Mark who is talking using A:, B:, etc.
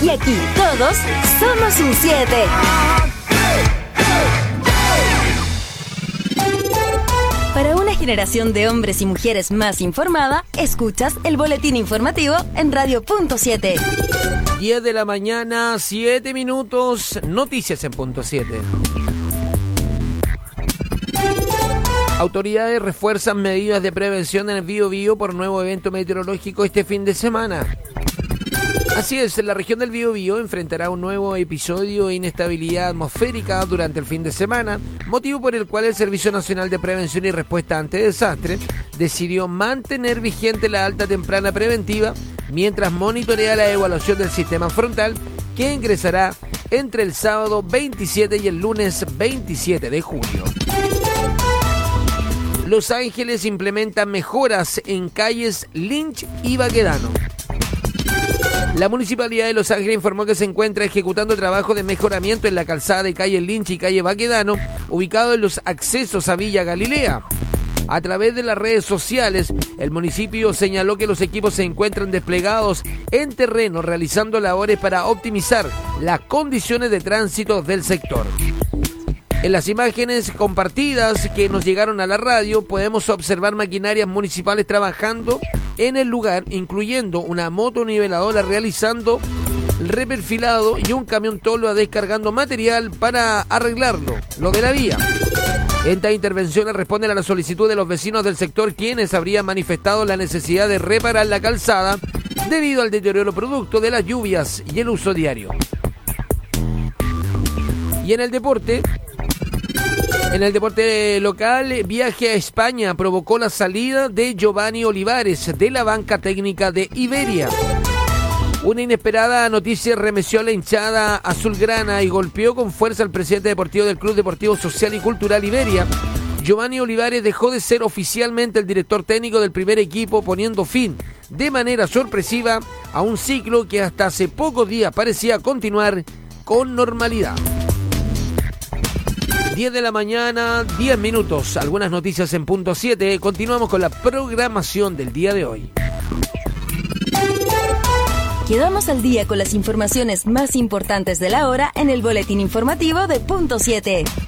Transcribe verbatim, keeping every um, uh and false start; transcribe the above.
A: Y aquí todos somos un siete. Para una generación de hombres y mujeres más informada, escuchas el boletín informativo en Radio Punto siete.
B: diez de la mañana, siete minutos, noticias en Punto siete. Autoridades refuerzan medidas de prevención en el Biobío por nuevo evento meteorológico este fin de semana. Así es, la región del Biobío enfrentará un nuevo episodio de inestabilidad atmosférica durante el fin de semana, motivo por el cual el Servicio Nacional de Prevención y Respuesta ante Desastres decidió mantener vigente la alta temprana preventiva mientras monitorea la evaluación del sistema frontal que ingresará entre el sábado veintisiete y el lunes veintisiete de julio. Los Ángeles implementan mejoras en calles Lynch y Baquedano. La Municipalidad de Los Ángeles informó que se encuentra ejecutando trabajo de mejoramiento en la calzada de calle Lynch y calle Baquedano, ubicado en los accesos a Villa Galilea. A través de las redes sociales, el municipio señaló que los equipos se encuentran desplegados en terreno realizando labores para optimizar las condiciones de tránsito del sector. En las imágenes compartidas que nos llegaron a la radio podemos observar maquinarias municipales trabajando en el lugar, incluyendo una motoniveladora realizando el reperfilado y un camión tolva descargando material para arreglarlo, lo de la vía. Estas intervenciones responden a la solicitud de los vecinos del sector, quienes habrían manifestado la necesidad de reparar la calzada debido al deterioro producto de las lluvias y el uso diario. Y en el deporte... En el deporte local, viaje a España provocó la salida de Giovanni Olivares de la banca técnica de Iberia. Una inesperada noticia remeció a la hinchada azulgrana y golpeó con fuerza al presidente deportivo del Club Deportivo Social y Cultural Iberia. Giovanni Olivares dejó de ser oficialmente el director técnico del primer equipo, poniendo fin de manera sorpresiva a un ciclo que hasta hace pocos días parecía continuar con normalidad. diez de la mañana, diez minutos. Algunas noticias en Punto siete. Continuamos con la programación del día de hoy.
A: Quedamos al día con las informaciones más importantes de la hora en el boletín informativo de Punto siete.